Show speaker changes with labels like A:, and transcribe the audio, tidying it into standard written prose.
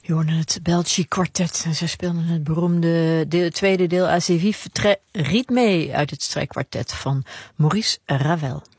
A: Je hoorde het Belgisch kwartet en zij speelden het beroemde tweede deel Assez vif très rythmé uit het strijkkwartet van Maurice Ravel.